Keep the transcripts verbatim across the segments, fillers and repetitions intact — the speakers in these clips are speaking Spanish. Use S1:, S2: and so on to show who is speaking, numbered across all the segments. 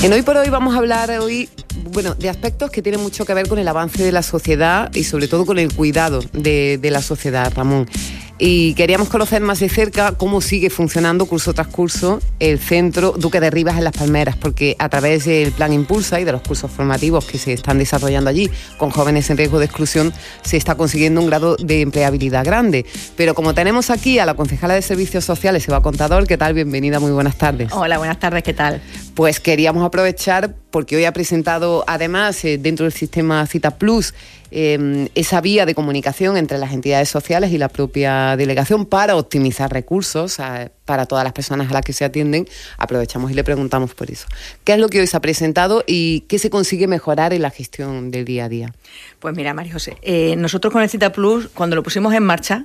S1: En Hoy por Hoy vamos a hablar hoy, bueno, de aspectos que tienen mucho que ver con el avance de la sociedad y sobre todo con el cuidado de, de la sociedad, Ramón. Y queríamos conocer más de cerca cómo sigue funcionando curso tras curso el Centro Duque de Rivas en Las Palmeras, porque a través del Plan Impulsa y de los cursos formativos que se están desarrollando allí con jóvenes en riesgo de exclusión, se está consiguiendo un grado de empleabilidad grande. Pero como tenemos aquí a la concejala de Servicios Sociales, Eva Contador, ¿qué tal? Bienvenida, muy buenas tardes.
S2: Hola, buenas tardes, ¿qué tal?
S1: Pues queríamos aprovechar, porque hoy ha presentado además eh, dentro del sistema Cita Plus eh, esa vía de comunicación entre las entidades sociales y la propia delegación para optimizar recursos a, para todas las personas a las que se atienden. Aprovechamos y le preguntamos por eso. ¿Qué es lo que hoy se ha presentado y qué se consigue mejorar en la gestión del día a día?
S2: Pues mira, María José, eh, nosotros con el Cita Plus, cuando lo pusimos en marcha,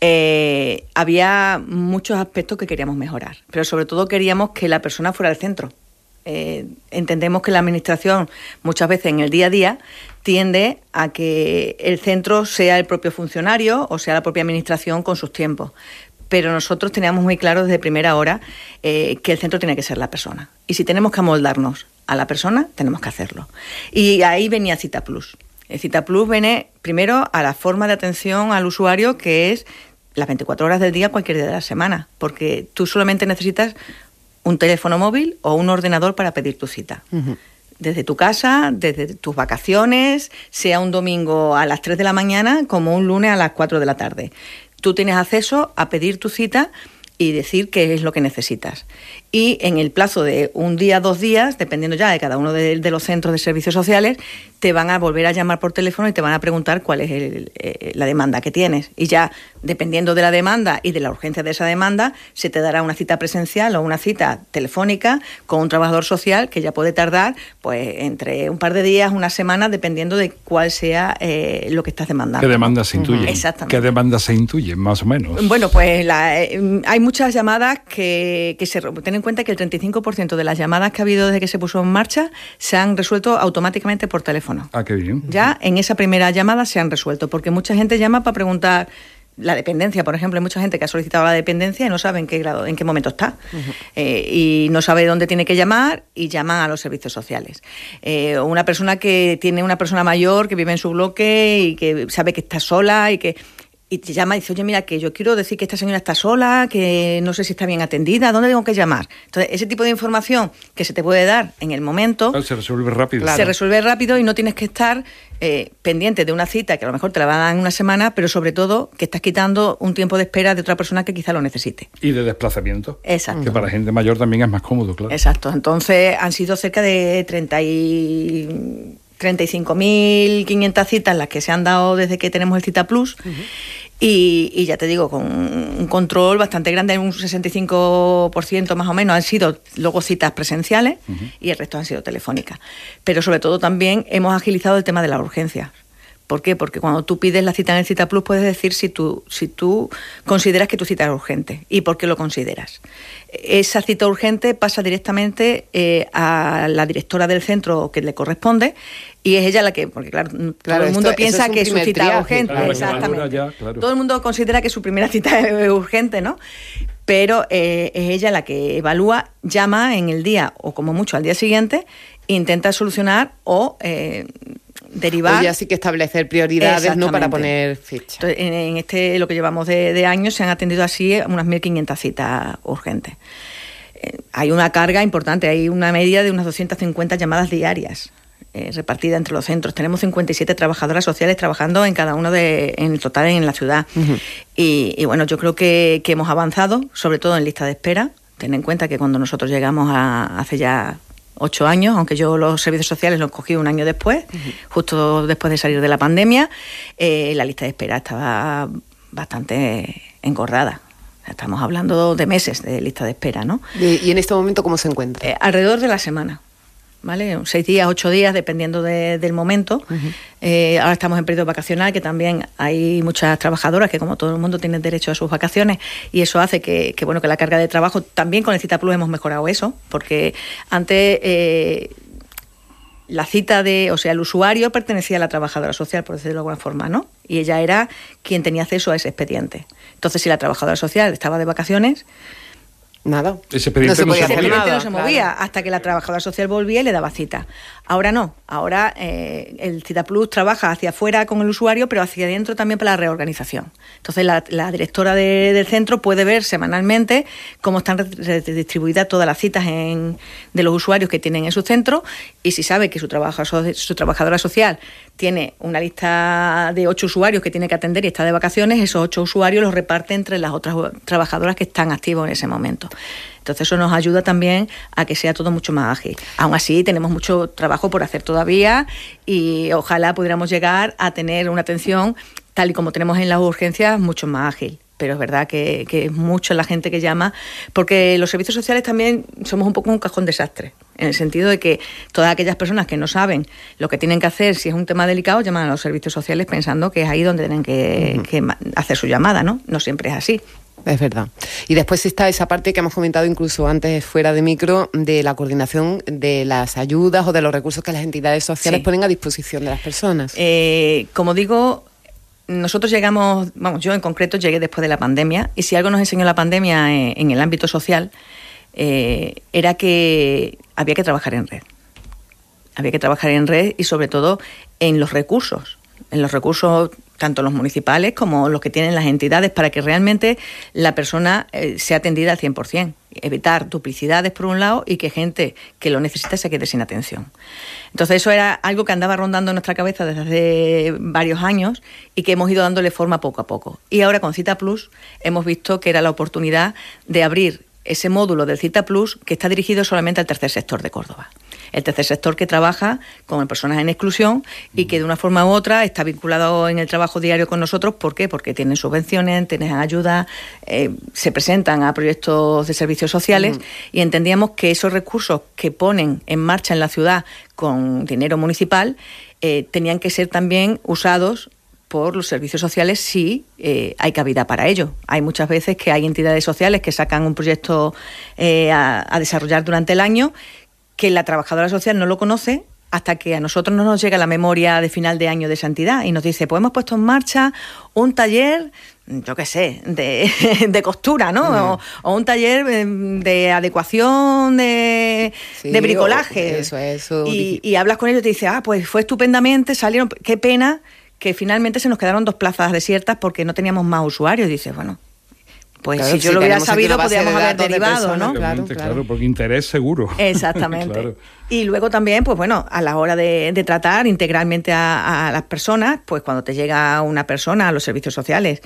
S2: eh, había muchos aspectos que queríamos mejorar, pero sobre todo queríamos que la persona fuera al centro. Eh, entendemos que la administración muchas veces en el día a día tiende a que el centro sea el propio funcionario o sea la propia administración con sus tiempos, pero nosotros teníamos muy claro desde primera hora eh, que el centro tiene que ser la persona, y si tenemos que amoldarnos a la persona tenemos que hacerlo, y ahí venía Cita Plus. El Cita Plus viene primero a la forma de atención al usuario, que es las veinticuatro horas del día, cualquier día de la semana, porque tú solamente necesitas un teléfono móvil o un ordenador para pedir tu cita. Uh-huh. Desde tu casa, desde tus vacaciones, sea un domingo a las tres de la mañana como un lunes a las cuatro de la tarde. Tú tienes acceso a pedir tu cita y decir qué es lo que necesitas. Y en el plazo de un día, dos días, dependiendo ya de cada uno de, de los centros de servicios sociales, te van a volver a llamar por teléfono y te van a preguntar cuál es el, eh, la demanda que tienes. Y ya, dependiendo de la demanda y de la urgencia de esa demanda, se te dará una cita presencial o una cita telefónica con un trabajador social, que ya puede tardar pues entre un par de días, una semana, dependiendo de cuál sea eh, lo que estás demandando.
S3: ¿Qué demandas se intuyen?
S2: Exactamente.
S3: ¿Qué demandas se intuyen, más o menos?
S2: Bueno, pues la, eh, hay muchas llamadas que, que se... Ten en cuenta que el treinta y cinco por ciento de las llamadas que ha habido desde que se puso en marcha se han resuelto automáticamente por teléfono.
S3: Ah, qué bien.
S2: Ya en esa primera llamada se han resuelto, porque mucha gente llama para preguntar la dependencia, por ejemplo. Hay mucha gente que ha solicitado la dependencia y no sabe en qué grado, en qué momento está. Uh-huh. eh, y no sabe dónde tiene que llamar y llaman a los servicios sociales. Eh, una persona que tiene una persona mayor que vive en su bloque y que sabe que está sola y que... y te llama y dice, oye, mira, que yo quiero decir que esta señora está sola, que no sé si está bien atendida, ¿dónde tengo que llamar? Entonces, ese tipo de información que se te puede dar en el momento...
S3: Claro, se resuelve rápido.
S2: Claro. Se resuelve rápido y no tienes que estar eh, pendiente de una cita que a lo mejor te la van a dar en una semana, pero sobre todo que estás quitando un tiempo de espera de otra persona que quizá lo necesite.
S3: Y de desplazamiento.
S2: Exacto.
S3: Que para gente mayor también es más cómodo, claro.
S2: Exacto. Entonces, han sido cerca de treinta y... treinta y cinco mil quinientas citas las que se han dado desde que tenemos el Cita Plus. Uh-huh. y, y ya te digo, con un control bastante grande, un sesenta y cinco por ciento más o menos han sido luego citas presenciales. Uh-huh. Y el resto han sido telefónicas. Pero sobre todo también hemos agilizado el tema de la urgencia. ¿Por qué? Porque cuando tú pides la cita en el Cita Plus puedes decir si tú, si tú consideras que tu cita es urgente y por qué lo consideras. Esa cita urgente pasa directamente eh, a la directora del centro que le corresponde, y es ella la que, porque claro, claro todo el mundo esto, piensa es que su cita es urgente. Claro, exactamente. Ya, claro. Todo el mundo considera que su primera cita es urgente, ¿no? Pero eh, es ella la que evalúa, llama en el día o como mucho al día siguiente, intenta solucionar o... Eh, derivar.
S1: Oye, así que establecer prioridades, ¿no?, para poner ficha.
S2: Entonces, en, en este, lo que llevamos de, de años, se han atendido así unas mil quinientas citas urgentes. Eh, hay una carga importante, hay una media de unas doscientas cincuenta llamadas diarias eh, repartidas entre los centros. Tenemos cincuenta y siete trabajadoras sociales trabajando en cada uno de, en el total en la ciudad. Uh-huh. Y, y bueno, yo creo que, que hemos avanzado, sobre todo en lista de espera. Ten en cuenta que cuando nosotros llegamos a, hace ya ocho años, aunque yo los servicios sociales los cogí un año después, uh-huh. justo después de salir de la pandemia, eh, la lista de espera estaba bastante engordada. Estamos hablando de meses de lista de espera, ¿no?
S1: ¿Y, y en este momento cómo se encuentra?
S2: Eh, alrededor de la semana, ¿vale? Seis días, ocho días, dependiendo de, del momento. Uh-huh. Eh, ahora estamos en periodo vacacional, que también hay muchas trabajadoras que, como todo el mundo, tienen derecho a sus vacaciones, y eso hace que, que bueno, que la carga de trabajo, también con el Cita Plus hemos mejorado eso, porque antes eh, la cita de, o sea, el usuario pertenecía a la trabajadora social, por decirlo de alguna forma, ¿no? Y ella era quien tenía acceso a ese expediente. Entonces, si la trabajadora social estaba de vacaciones,
S1: Nada.
S3: Ese expediente no se,
S2: no
S3: podía
S2: se,
S3: hacer
S2: nada, no se movía
S1: claro.
S2: hasta que la trabajadora social volvía y le daba cita. Ahora no, ahora eh, el Cita Plus trabaja hacia afuera con el usuario, pero hacia adentro también para la reorganización. Entonces la, la directora de, del centro puede ver semanalmente cómo están redistribuidas todas las citas en, de los usuarios que tienen en su centro, y si sabe que su, trabajo, su trabajadora social tiene una lista de ocho usuarios que tiene que atender y está de vacaciones, esos ocho usuarios los reparte entre las otras trabajadoras que están activos en ese momento. Entonces eso nos ayuda también a que sea todo mucho más ágil. Aún así tenemos mucho trabajo por hacer todavía y ojalá pudiéramos llegar a tener una atención tal y como tenemos en las urgencias mucho más ágil. Pero es verdad que, que es mucha la gente que llama, porque los servicios sociales también somos un poco un cajón desastre, en el sentido de que todas aquellas personas que no saben lo que tienen que hacer si es un tema delicado, llaman a los servicios sociales pensando que es ahí donde tienen que, uh-huh. que hacer su llamada, ¿no? No siempre es así.
S1: Es verdad. Y después está esa parte que hemos comentado incluso antes fuera de micro, de la coordinación de las ayudas o de los recursos que las entidades sociales sí. ponen a disposición de las personas.
S2: Eh, como digo, nosotros llegamos, vamos, yo en concreto llegué después de la pandemia, y si algo nos enseñó la pandemia en, en el ámbito social, eh, era que había que trabajar en red. Había que trabajar en red y sobre todo en los recursos, en los recursos tanto los municipales como los que tienen las entidades, para que realmente la persona eh, sea atendida al cien por ciento. Evitar duplicidades por un lado y que gente que lo necesita se quede sin atención. Entonces eso era algo que andaba rondando en nuestra cabeza desde hace varios años y que hemos ido dándole forma poco a poco. Y ahora con Cita Plus hemos visto que era la oportunidad de abrir ese módulo del Cita Plus que está dirigido solamente al tercer sector de Córdoba. El tercer sector que trabaja con personas en exclusión y que de una forma u otra está vinculado en el trabajo diario con nosotros. ¿Por qué? Porque tienen subvenciones, tienen ayuda, eh, se presentan a proyectos de servicios sociales uh-huh. y entendíamos que esos recursos que ponen en marcha en la ciudad con dinero municipal eh, tenían que ser también usados por los servicios sociales si eh, hay cabida para ello. Hay muchas veces que hay entidades sociales que sacan un proyecto eh, a, a desarrollar durante el año, que la trabajadora social no lo conoce hasta que a nosotros no nos llega la memoria de final de año de esa entidad y nos dice, pues hemos puesto en marcha un taller, yo qué sé, de, de costura, ¿no? Uh-huh. O, o un taller de adecuación, de, sí, de bricolaje.
S1: Eso, eso.
S2: Y, y hablas con ellos y te dice, ah, pues fue estupendamente, salieron, qué pena que finalmente se nos quedaron dos plazas desiertas porque no teníamos más usuarios. Y dices, bueno, pues claro, si yo si lo hubiera sabido podríamos haber derivado, ¿no?
S3: Claro, claro, claro, porque interés seguro.
S2: Exactamente.
S3: Claro.
S2: Y luego también, pues bueno, a la hora de, de tratar integralmente a, a las personas, pues cuando te llega una persona a los servicios sociales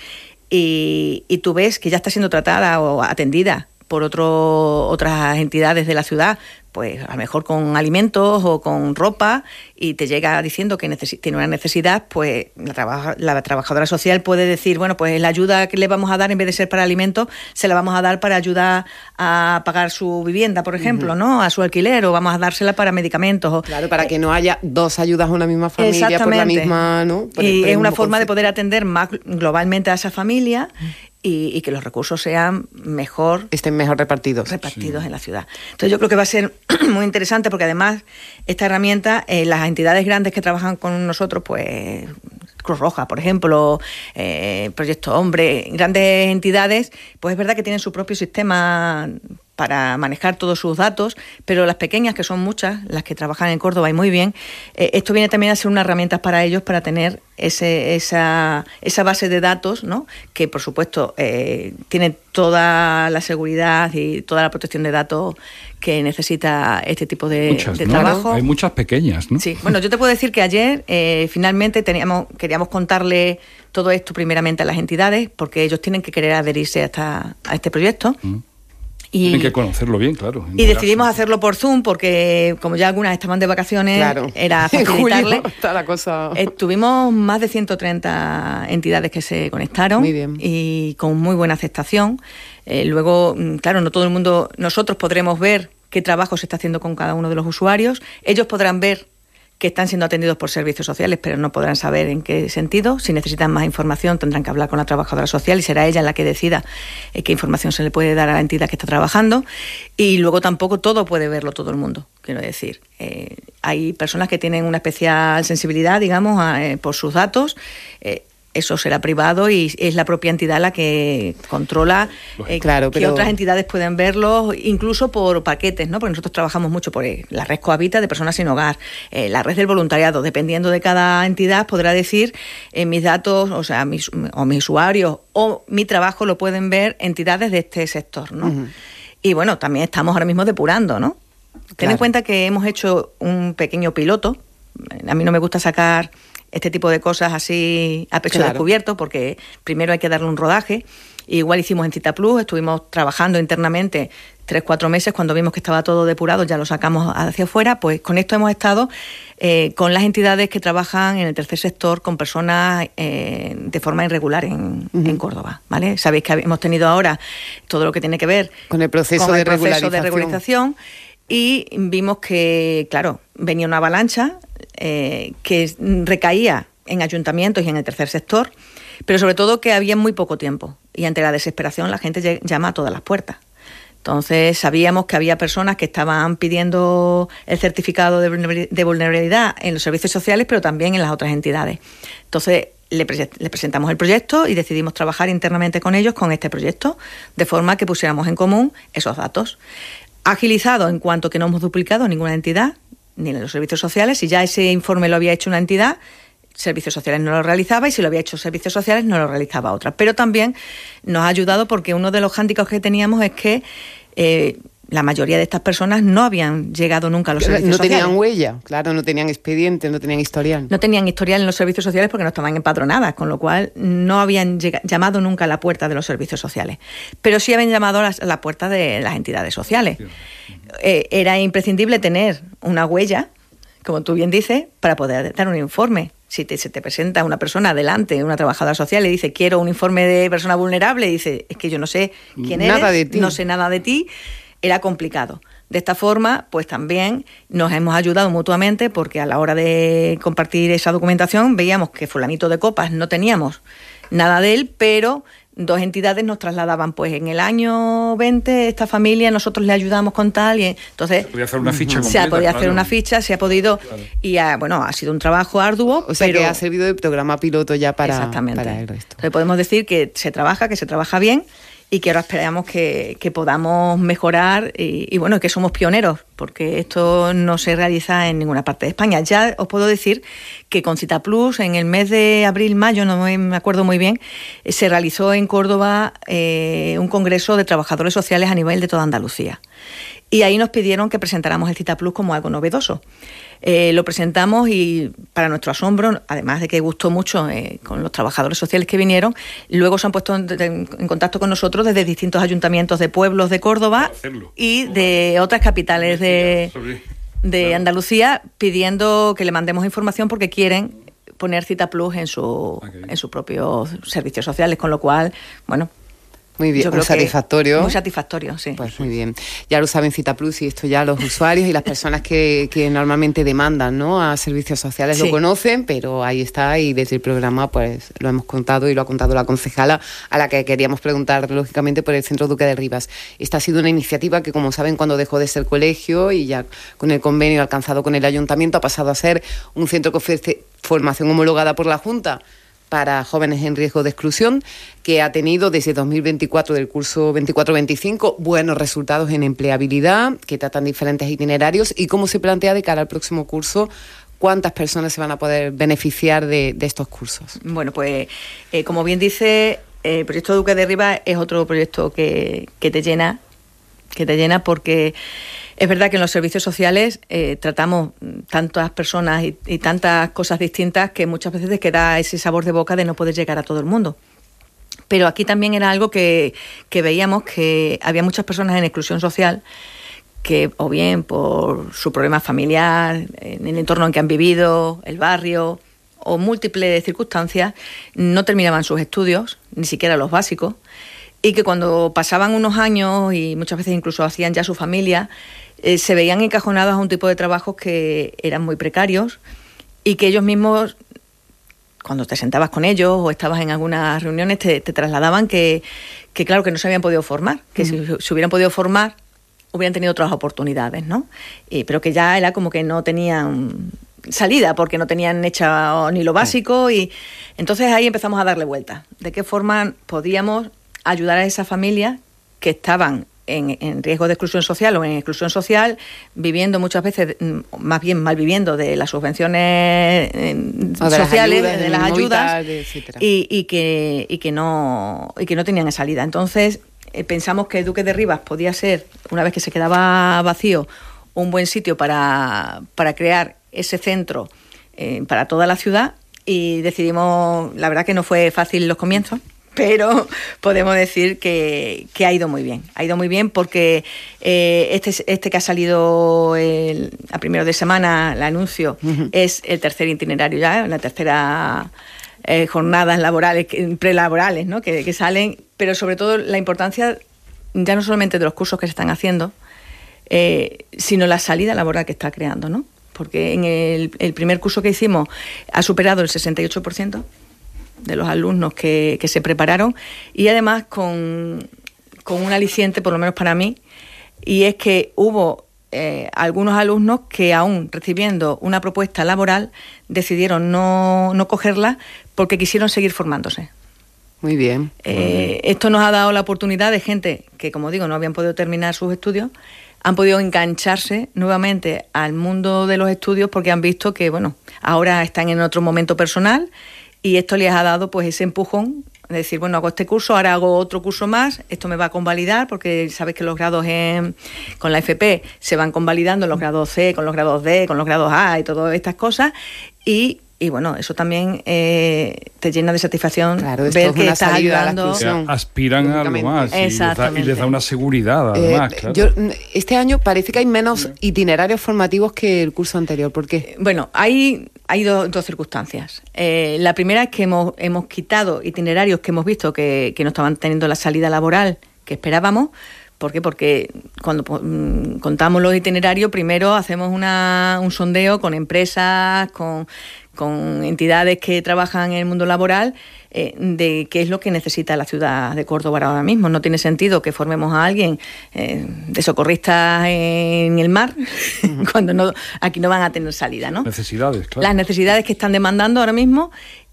S2: y, y tú ves que ya está siendo tratada o atendida por otro, otras entidades de la ciudad, pues a lo mejor con alimentos o con ropa, y te llega diciendo que necesi- tiene una necesidad, pues la, trabaja- la trabajadora social puede decir, bueno, pues la ayuda que le vamos a dar, en vez de ser para alimentos, se la vamos a dar para ayudar a pagar su vivienda, por ejemplo, uh-huh. ¿no? A su alquiler, o vamos a dársela para medicamentos. O,
S1: claro, para que no haya dos ayudas a una misma familia por la misma, ¿no? Por
S2: y
S1: el,
S2: es una
S1: forma
S2: concepto. de poder atender más globalmente a esa familia. Uh-huh. Y, y que los recursos sean mejor...
S1: Estén mejor repartidos.
S2: Repartidos sí. en la ciudad. Entonces yo creo que va a ser muy interesante porque además esta herramienta, eh, las entidades grandes que trabajan con nosotros, pues Cruz Roja, por ejemplo, eh, Proyecto Hombre, grandes entidades, pues es verdad que tienen su propio sistema para manejar todos sus datos, pero las pequeñas, que son muchas, las que trabajan en Córdoba y muy bien, eh, esto viene también a ser una herramienta para ellos para tener ese, esa, esa base de datos, ¿no? Que por supuesto eh, tiene toda la seguridad y toda la protección de datos que necesita este tipo de,
S3: muchas,
S2: de
S3: ¿no?
S2: trabajo.
S3: Hay muchas pequeñas, ¿no?
S2: Sí, bueno, yo te puedo decir que ayer eh, finalmente teníamos, queríamos contarle todo esto primeramente a las entidades, porque ellos tienen que querer adherirse a, esta, a este proyecto. Mm.
S3: Y, Tienen que conocerlo bien, claro.
S2: Y decidimos hacerlo por Zoom porque, como ya algunas estaban de vacaciones, claro. era facilitarle.
S1: Está la cosa...
S2: eh, tuvimos más de ciento treinta entidades que se conectaron.
S1: Muy bien.
S2: Y con muy buena aceptación. Eh, luego, claro, no todo el mundo... Nosotros podremos ver qué trabajo se está haciendo con cada uno de los usuarios. Ellos podrán ver que están siendo atendidos por servicios sociales, pero no podrán saber en qué sentido. Si necesitan más información, tendrán que hablar con la trabajadora social y será ella la que decida eh, qué información se le puede dar a la entidad que está trabajando. Y luego tampoco todo puede verlo todo el mundo, quiero decir. Eh, hay personas que tienen una especial sensibilidad, digamos, a, eh, por sus datos. Eh, eso será privado y es la propia entidad la que controla eh,
S1: claro,
S2: que
S1: pero...
S2: otras entidades pueden verlos, incluso por paquetes, ¿no? Porque nosotros trabajamos mucho por la red Cohabita de personas sin hogar, eh, la red del voluntariado. Dependiendo de cada entidad podrá decir eh, mis datos, o sea, mis, o mis usuarios o mi trabajo lo pueden ver entidades de este sector, ¿no? Uh-huh. Y bueno, también estamos ahora mismo depurando, ¿no? Ten claro. en cuenta que hemos hecho un pequeño piloto. A mí no me gusta sacar este tipo de cosas así a pecho claro. descubierto, porque primero hay que darle un rodaje. Igual hicimos en Citaplus, estuvimos trabajando internamente tres, cuatro meses, cuando vimos que estaba todo depurado, ya lo sacamos hacia afuera. Pues con esto hemos estado eh, con las entidades que trabajan en el tercer sector con personas eh, de forma irregular en, uh-huh. en Córdoba, ¿vale? Sabéis que hemos tenido ahora todo lo que tiene que ver
S1: con el proceso,
S2: con el
S1: de,
S2: proceso
S1: regularización.
S2: de regularización. Y vimos que, claro, venía una avalancha eh, que recaía en ayuntamientos y en el tercer sector, pero sobre todo que había muy poco tiempo. Y ante la desesperación la gente llama a todas las puertas. Entonces sabíamos que había personas que estaban pidiendo el certificado de vulnerabilidad en los servicios sociales, pero también en las otras entidades. Entonces le, pre- le presentamos el proyecto y decidimos trabajar internamente con ellos con este proyecto, de forma que pusiéramos en común esos datos. Agilizado en cuanto que no hemos duplicado ninguna entidad, ni en los servicios sociales. Si ya ese informe lo había hecho una entidad, Servicios Sociales no lo realizaba, y si lo había hecho Servicios Sociales no lo realizaba otra. Pero también nos ha ayudado porque uno de los hándicaps que teníamos es que eh, la mayoría de estas personas no habían llegado nunca a los servicios
S1: no
S2: sociales.
S1: No tenían huella, claro, no tenían expediente, no tenían historial.
S2: No tenían historial en los servicios sociales porque no estaban empadronadas, con lo cual no habían lleg- llamado nunca a la puerta de los servicios sociales. Pero sí habían llamado a la, a la puerta de las entidades sociales. Eh, era imprescindible tener una huella, como tú bien dices, para poder dar un informe. Si te, se te presenta una persona adelante, una trabajadora social, y dice, quiero un informe de persona vulnerable, y dice, es que yo no sé quién eres,
S1: nada de ti.
S2: no sé nada de ti, era complicado. De esta forma, pues también nos hemos ayudado mutuamente, porque a la hora de compartir esa documentación veíamos que fulanito de Copas no teníamos nada de él, pero dos entidades nos trasladaban, pues en el año veinte esta familia nosotros le ayudamos con tal, y entonces
S3: se podía hacer una ficha
S2: se ha podido hacer
S3: claro.
S2: una ficha, se ha podido claro. y ha, bueno, ha sido un trabajo arduo,
S1: o sea
S2: pero
S1: que ha servido de programa piloto ya para,
S2: exactamente.
S1: para el resto.
S2: Entonces podemos decir que se trabaja, que se trabaja bien, y que ahora esperamos que, que podamos mejorar y, y bueno, que somos pioneros, porque esto no se realiza en ninguna parte de España. Ya os puedo decir que con Citaplus, en el mes de abril-mayo, no me acuerdo muy bien, se realizó en Córdoba eh, un congreso de trabajadores sociales a nivel de toda Andalucía. Y ahí nos pidieron que presentáramos el Citaplus como algo novedoso. Eh, lo presentamos y, para nuestro asombro, además de que gustó mucho eh, con los trabajadores sociales que vinieron, luego se han puesto en, en contacto con nosotros desde distintos ayuntamientos de pueblos de Córdoba y de otras capitales de, de Andalucía, pidiendo que le mandemos información porque quieren poner Citaplus en su, en sus propios servicios sociales, con lo cual, bueno...
S1: Muy bien, muy satisfactorio.
S2: Muy satisfactorio, sí.
S1: Pues muy bien. Ya lo saben Citaplus, y esto ya los usuarios y las personas que, que normalmente demandan, ¿no?, a servicios sociales sí. lo conocen, pero ahí está, y desde el programa pues lo hemos contado y lo ha contado la concejala, a la que queríamos preguntar lógicamente por el Centro Duque de Rivas. Esta ha sido una iniciativa que, como saben, cuando dejó de ser colegio y ya con el convenio alcanzado con el ayuntamiento, ha pasado a ser un centro que ofrece formación homologada por la Junta para jóvenes en riesgo de exclusión, que ha tenido desde dos mil veinticuatro, del curso veinticuatro veinticinco, buenos resultados en empleabilidad, que tratan diferentes itinerarios, y cómo se plantea de cara al próximo curso, cuántas personas se van a poder beneficiar de, de estos cursos.
S2: Bueno, pues eh, como bien dice, el proyecto Duque de Rivas es otro proyecto que, que te llena, que te llena porque... Es verdad que en los servicios sociales eh, tratamos tantas personas y, y tantas cosas distintas que muchas veces queda ese sabor de boca de no poder llegar a todo el mundo. Pero aquí también era algo que, que veíamos que había muchas personas en exclusión social que, o bien por su problema familiar, en el entorno en que han vivido, el barrio o múltiples circunstancias, no terminaban sus estudios, ni siquiera los básicos, y que cuando pasaban unos años y muchas veces incluso hacían ya su familia, eh, se veían encajonados a un tipo de trabajos que eran muy precarios y que ellos mismos, cuando te sentabas con ellos o estabas en algunas reuniones, te, te trasladaban que, que claro, que no se habían podido formar, que uh-huh. si se hubieran podido formar hubieran tenido otras oportunidades, ¿no? Y, pero que ya era como que no tenían salida, porque no tenían hecha ni lo básico, y entonces ahí empezamos a darle vuelta. ¿De qué forma podíamos ayudar a esas familias que estaban en, en riesgo de exclusión social o en exclusión social, viviendo muchas veces, más bien mal viviendo de las subvenciones de sociales, las ayudas, de, de las ayudas, y, y, que, y, que no, y que no tenían salida? Entonces eh, pensamos que el Duque de Rivas podía ser, una vez que se quedaba vacío, un buen sitio para, para crear ese centro eh, para toda la ciudad, y decidimos, la verdad que no fue fácil los comienzos, pero podemos decir que, que ha ido muy bien. Ha ido muy bien porque eh, este, este que ha salido el, a primero de semana, el anuncio, uh-huh. es el tercer itinerario ya, la tercera eh, jornadas laborales, prelaborales, ¿no? que, que salen, pero sobre todo la importancia ya no solamente de los cursos que se están haciendo, eh, sino la salida laboral que está creando, ¿no? Porque en el, el primer curso que hicimos ha superado el sesenta y ocho por ciento de los alumnos que, que se prepararon, y además con, con un aliciente, por lo menos para mí, y es que hubo eh, algunos alumnos que, aún recibiendo una propuesta laboral, decidieron no, no cogerla porque quisieron seguir formándose.
S1: Muy bien.
S2: Eh,
S1: Muy bien.
S2: Esto nos ha dado la oportunidad de gente que, como digo, no habían podido terminar sus estudios, han podido engancharse nuevamente al mundo de los estudios porque han visto que, bueno, ahora están en otro momento personal, y esto les ha dado pues ese empujón de decir, bueno, hago este curso, ahora hago otro curso más, esto me va a convalidar, porque sabes que los grados en, con la F P se van convalidando, los grados C, con los grados D, con los grados A y todas estas cosas, y, y bueno, eso también eh, te llena de satisfacción,
S1: claro,
S2: ver que estás ayudando.
S3: Aspiran a algo más y les, da, y les da una seguridad además.
S1: Eh,
S3: claro.
S1: yo, este año parece que hay menos itinerarios formativos que el curso anterior. ¿Por qué?
S2: Bueno, hay, hay do, dos circunstancias. Eh, la primera es que hemos, hemos quitado itinerarios que hemos visto que, que no estaban teniendo la salida laboral que esperábamos. ¿Por qué? Porque cuando mm, contamos los itinerarios, primero hacemos una, un sondeo con empresas, con, con entidades que trabajan en el mundo laboral, eh, de qué es lo que necesita la ciudad de Córdoba ahora mismo. No tiene sentido que formemos a alguien eh, de socorristas en el mar uh-huh. cuando no, aquí no van a tener salida, ¿no?
S3: Necesidades, claro.
S2: Las necesidades que están demandando ahora mismo.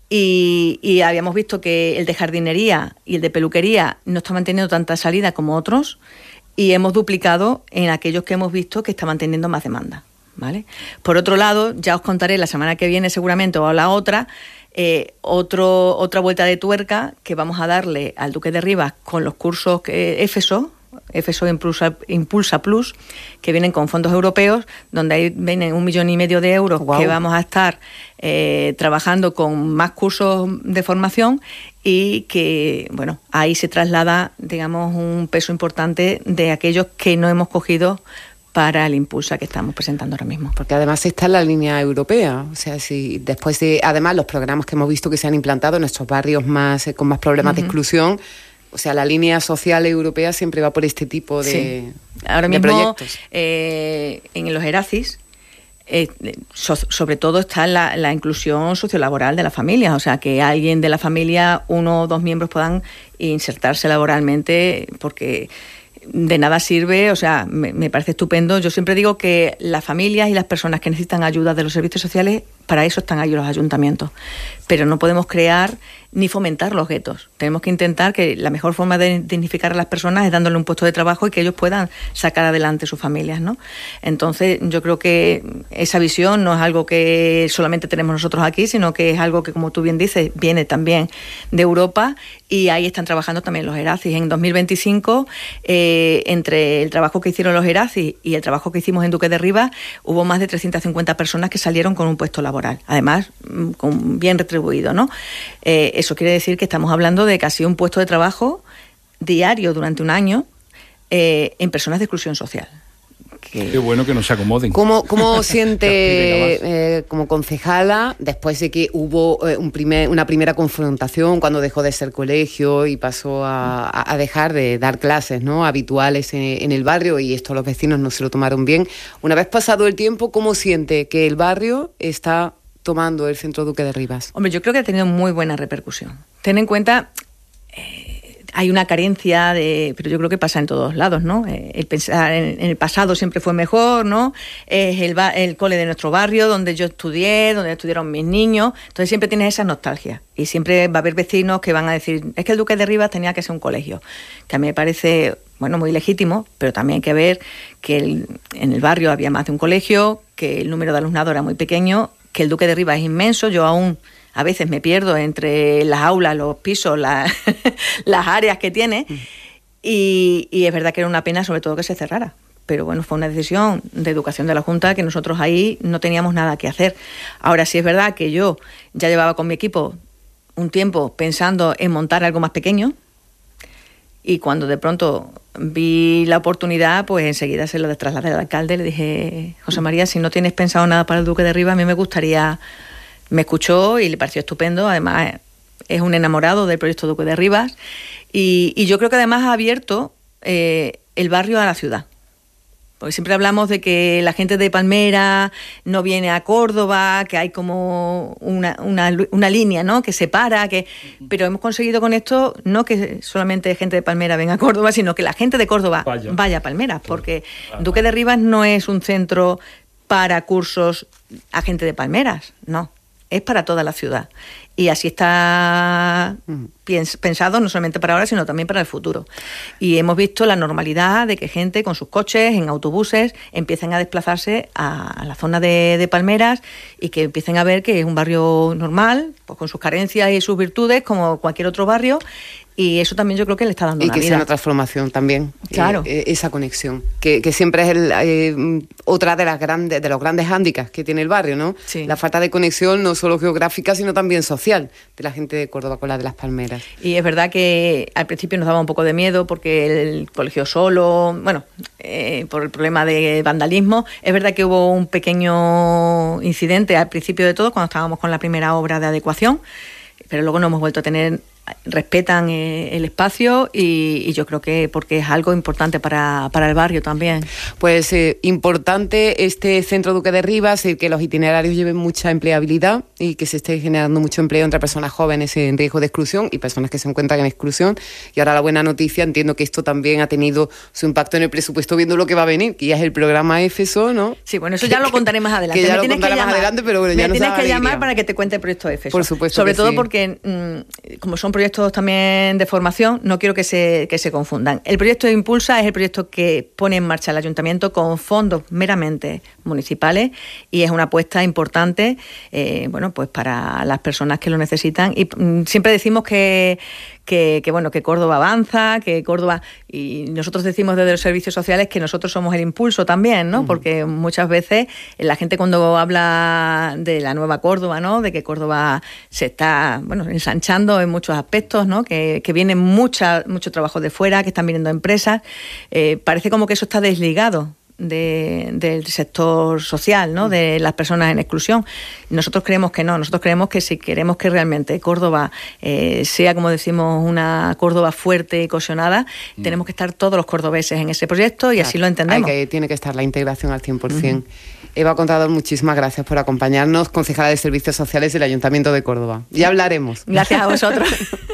S2: Y, y habíamos visto que el de jardinería y el de peluquería no estaban teniendo tanta salida como otros, y hemos duplicado en aquellos que hemos visto que estaban teniendo más demanda, ¿vale? Por otro lado, ya os contaré la semana que viene seguramente, o la otra, eh, otro, otra vuelta de tuerca que vamos a darle al Duque de Rivas con los cursos que EFESO, EFESO Impulsa, Impulsa Plus, que vienen con fondos europeos, donde ahí vienen un millón y medio de euros. Wow. Que vamos a estar eh, trabajando con más cursos de formación, y que, bueno, ahí se traslada, digamos, un peso importante de aquellos que no hemos cogido para el Impulsa que estamos presentando ahora mismo.
S1: Porque además está en la línea europea, o sea, si después de, además, los programas que hemos visto que se han implantado en nuestros barrios más eh, con más problemas uh-huh. de exclusión, o sea, la línea social europea siempre va por este tipo de,
S2: sí. Ahora
S1: de
S2: mismo,
S1: proyectos.
S2: Eh, en los ERACIS, eh, so, sobre todo está la, la inclusión sociolaboral de la familia, o sea, que alguien de la familia, uno o dos miembros puedan insertarse laboralmente, porque de nada sirve, o sea, me, me parece estupendo. Yo siempre digo que las familias y las personas que necesitan ayuda de los servicios sociales, para eso están ahí los ayuntamientos, pero no podemos crear ni fomentar los guetos. Tenemos que intentar que la mejor forma de dignificar a las personas es dándole un puesto de trabajo y que ellos puedan sacar adelante sus familias, ¿no? Entonces, yo creo que esa visión no es algo que solamente tenemos nosotros aquí, sino que es algo que, como tú bien dices, viene también de Europa, y ahí están trabajando también los ERACIS. En dos mil veinticinco, eh, entre el trabajo que hicieron los ERACIS y el trabajo que hicimos en Duque de Rivas, hubo más de trescientas cincuenta personas que salieron con un puesto laboral, además con bien retribuido, ¿no? Eh, eso quiere decir que estamos hablando de casi un puesto de trabajo diario durante un año eh, en personas de exclusión social.
S3: Que... Qué bueno que no se acomoden.
S1: ¿Cómo, cómo siente eh, como concejala, después de que hubo eh, un primer, una primera confrontación cuando dejó de ser colegio y pasó a, a dejar de dar clases, ¿no?, habituales en, en el barrio, y esto los vecinos no se lo tomaron bien? Una vez pasado el tiempo, ¿cómo siente que el barrio está tomando el Centro Duque de Rivas?
S2: Hombre, yo creo que ha tenido muy buena repercusión. Ten en cuenta, eh, hay una carencia de, pero yo creo que pasa en todos lados, ¿no? El pensar en, en el pasado siempre fue mejor, ¿no? Es el, el cole de nuestro barrio, donde yo estudié, donde estudiaron mis niños, entonces siempre tienes esa nostalgia y siempre va a haber vecinos que van a decir, es que el Duque de Rivas tenía que ser un colegio, que a mí me parece, bueno, muy legítimo, pero también hay que ver que el, en el barrio había más de un colegio, que el número de alumnado era muy pequeño, que el Duque de Rivas es inmenso, yo aún a veces me pierdo entre las aulas, los pisos, la, las áreas que tiene y, y es verdad que era una pena sobre todo que se cerrara. Pero bueno, fue una decisión de educación de la Junta que nosotros ahí no teníamos nada que hacer. Ahora sí es verdad que yo ya llevaba con mi equipo un tiempo pensando en montar algo más pequeño y cuando de pronto vi la oportunidad, pues enseguida se lo trasladé al alcalde, le dije, José María, si no tienes pensado nada para el Duque de Rivas, a mí me gustaría... Me escuchó y le pareció estupendo, además es un enamorado del proyecto Duque de Rivas y, y yo creo que además ha abierto eh, el barrio a la ciudad. Porque siempre hablamos de que la gente de Palmera no viene a Córdoba, que hay como una, una, una línea, ¿no?, que separa, que, pero hemos conseguido con esto no que solamente gente de Palmera venga a Córdoba, sino que la gente de Córdoba vaya, vaya a Palmera, porque claro. Duque de Rivas no es un centro para cursos a gente de Palmeras, no. Es para toda la ciudad. Y así está pensado no solamente para ahora, sino también para el futuro. Y hemos visto la normalidad de que gente con sus coches, en autobuses, empiecen a desplazarse a, a la zona de, de Palmeras y que empiecen a ver que es un barrio normal, pues con sus carencias y sus virtudes, como cualquier otro barrio. Y eso también yo creo que le está dando
S1: y
S2: una
S1: que
S2: vida.
S1: sea una transformación también,
S2: claro,
S1: eh, esa conexión que, que siempre es el, eh, otra de las grandes de los grandes hándicaps que tiene el barrio, ¿no?
S2: Sí.
S1: La falta de conexión no solo geográfica sino también social de la gente de Córdoba con la de Las Palmeras.
S2: Y es verdad que al principio nos daba un poco de miedo porque el colegio solo, bueno, eh, por el problema de vandalismo, es verdad que hubo un pequeño incidente al principio de todo cuando estábamos con la primera obra de adecuación, pero luego no hemos vuelto a tener. Respetan eh, el espacio y, y yo creo que porque es algo importante para, para el barrio también.
S1: Pues eh, importante este centro Duque de Rivas, el que los itinerarios lleven mucha empleabilidad y que se esté generando mucho empleo entre personas jóvenes en riesgo de exclusión y personas que se encuentran en exclusión. Y ahora la buena noticia, entiendo que esto también ha tenido su impacto en el presupuesto viendo lo que va a venir, que ya es el programa EFESO, ¿no?
S2: Sí, bueno, eso ya lo contaré más adelante.
S1: Que ya
S2: me
S1: lo contaré más adelante, pero bueno, ya
S2: me
S1: nos
S2: tienes
S1: da
S2: que
S1: alegría.
S2: llamar para que te cuente el proyecto EFESO.
S1: Por supuesto.
S2: Sobre todo
S1: sí.
S2: porque mmm, como son proyectos también de formación, no quiero que se, que se confundan. El proyecto de Impulsa es el proyecto que pone en marcha el ayuntamiento con fondos meramente municipales y es una apuesta importante eh, bueno, pues para las personas que lo necesitan y mm, siempre decimos que Que, que bueno, que Córdoba avanza, que Córdoba, y nosotros decimos desde los servicios sociales que nosotros somos el impulso también, ¿no? Uh-huh. Porque muchas veces la gente cuando habla de la nueva Córdoba, ¿no? De que Córdoba se está, bueno, ensanchando en muchos aspectos, ¿no? Que, que viene mucha, mucho trabajo de fuera, que están viniendo empresas, eh, parece como que eso está desligado De, del sector social, ¿no? De las personas en exclusión. Nosotros creemos que no, nosotros creemos que si queremos que realmente Córdoba eh, sea, como decimos, una Córdoba fuerte y cohesionada, mm. tenemos que estar todos los cordobeses en ese proyecto y claro, así lo entendemos.
S1: Hay que, tiene que estar la integración al cien por ciento. Uh-huh. Eva Contador, muchísimas gracias por acompañarnos, concejala de Servicios Sociales del Ayuntamiento de Córdoba. Ya hablaremos.
S2: Gracias a vosotros.